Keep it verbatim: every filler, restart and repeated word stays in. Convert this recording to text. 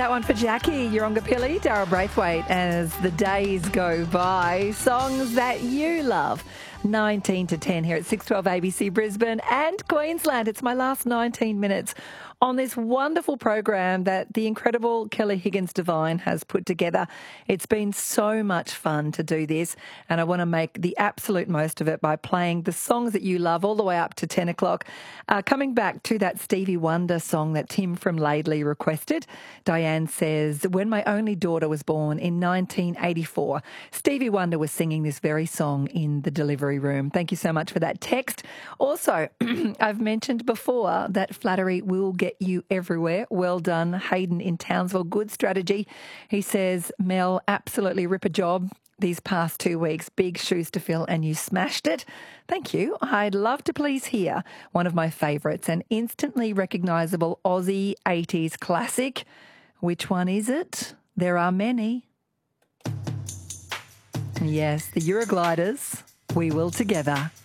That one for Jackie, Urungapilli, Daryl Braithwaite, as the days go by. Songs that you love. nineteen to ten here at six twelve A B C Brisbane and Queensland. It's my last nineteen minutes on this wonderful program that the incredible Kelly Higgins Devine has put together. It's been so much fun to do this, and I want to make the absolute most of it by playing the songs that you love all the way up to ten o'clock. Uh, coming back to that Stevie Wonder song that Tim from Laidley requested, Diane says, when my only daughter was born in nineteen eighty-four, Stevie Wonder was singing this very song in the delivery room. Thank you so much for that text. Also, I've mentioned before that flattery will get you everywhere. Well done, Hayden in Townsville. Good strategy. He says, Mel, absolutely rip a job these past two weeks. Big shoes to fill, and you smashed it. Thank you. I'd love to please hear one of my favourites, an instantly recognisable Aussie eighties classic. Which one is it? There are many. Yes, the Eurogliders. We Will Together.